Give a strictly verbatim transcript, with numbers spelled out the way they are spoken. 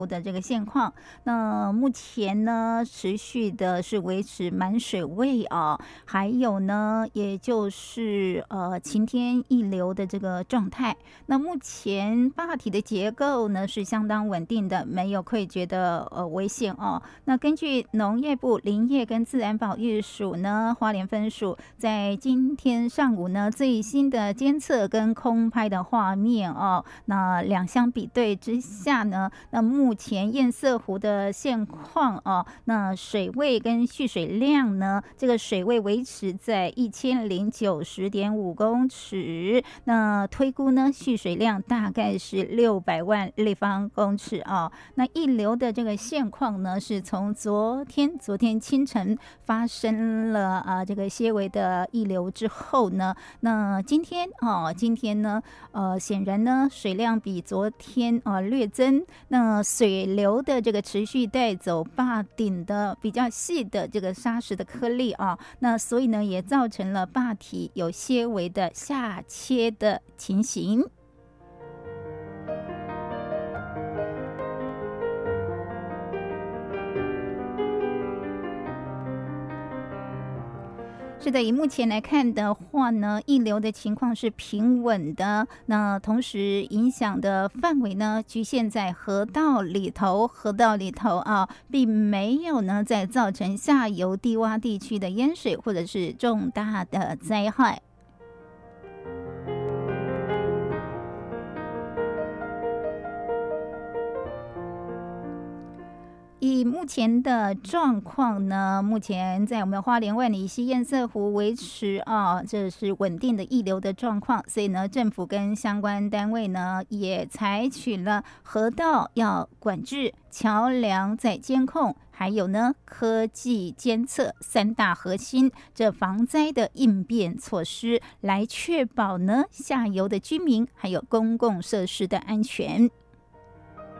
的这个现况，那目前呢，持续的是维持满水位啊，还有呢，也就是呃晴天溢流的这个状态。那目前坝体的结构呢是相当稳定的，没有溃决的呃危险哦。那根据农业部林业跟自然保育署呢，花莲分署在今天上午呢最新的监测跟空拍的画面哦，那两相比对之下呢，那目前堰塞湖的现况哦，那水位跟蓄水量呢，这个水位维持在一千零九十点五公尺，那推估呢蓄水量大概是六百万立方公尺啊、哦。那溢流的这个现况呢，是从昨天昨天清晨发生了啊这个些微的溢流之后呢，那今天哦，今天呢，呃，显然呢水量比昨天啊、呃、略增，那水流的这个持续带走坝顶的比较细的这个砂石的颗粒啊，那所以呢也造成了坝体有些微的下切的情形。是的，以目前来看的话呢，溢流的情况是平稳的。那同时影响的范围呢，局限在河道里头，河道里头啊，并没有呢再造成下游低洼地区的淹水或者是重大的灾害。以目前的状况呢，目前在我们花莲万里溪堰塞湖维持啊，这是稳定的溢流的状况，所以呢，政府跟相关单位呢也采取了河道要管制、桥梁在监控，还有呢科技监测三大核心这防灾的应变措施，来确保呢下游的居民还有公共设施的安全。